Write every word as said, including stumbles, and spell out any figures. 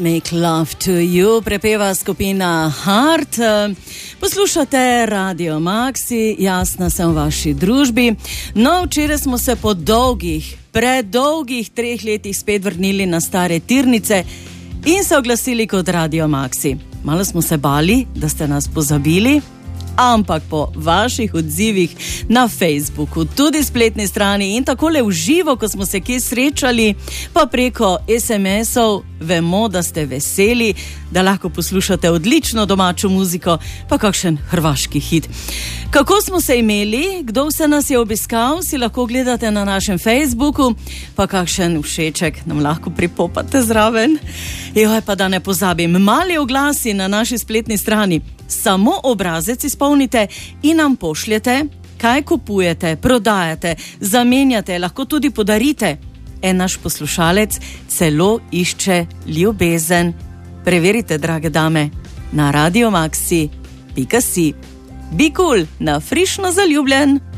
Make love to you, prepeva skupina Heart. Poslušate Radio Maxi, jasna sem v vaši družbi. No, včeraj smo se po dolgih, predolgih treh letih spet vrnili na stare tirnice in se oglasili kot Radio Maxi. Malo smo se bali, da ste nas pozabili, ampak po vaših odzivih na Facebooku, tudi spletni strani in takole v živo, ko smo se kje srečali, pa preko es em esov, vemo, da ste veseli, da lahko poslušate odlično domačo muziko, pa kakšen hrvaški hit. Kako smo se imeli, kdo vse nas je obiskal, si lahko gledate na našem Facebooku, pa kakšen všeček nam lahko pripopate zraven. Joj, pa da ne pozabim, mali oglasi na naši spletni strani. Samo obrazec izpolnite in nam pošljete, kaj kupujete, prodajate, zamenjate, lahko tudi podarite. En naš poslušalec celo išče ljubezen. Preverite, drage dame, na radiomaxi pika si. Be cool, na frišno zaljubljen.